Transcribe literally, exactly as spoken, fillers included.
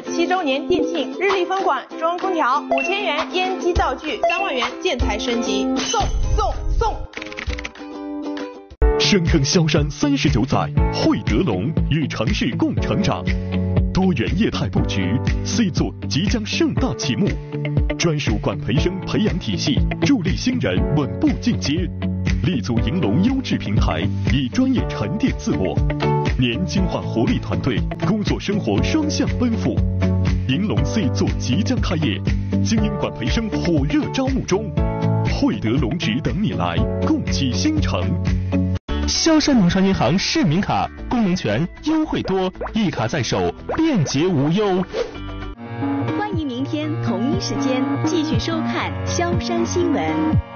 七周年店庆，日立分馆中空调五千元烟机灶具，三万元建材升级，送送送！ 深耕萧山三十九载，汇德龙与城市共成长。多元业态布局 ，C 座即将盛大启幕，专属管培生培养体系助力新人稳步进阶。立足银龙优质平台，以专业沉淀自我，年轻化活力团队，工作生活双向奔赴。银龙 C 座即将开业，精英管培生火热招募中，汇德龙职等你来，共启新城。 萧山农商银行市民卡功能全，优惠多，一卡在手，便捷无忧。 欢迎明天同一时间继续收看萧山新闻。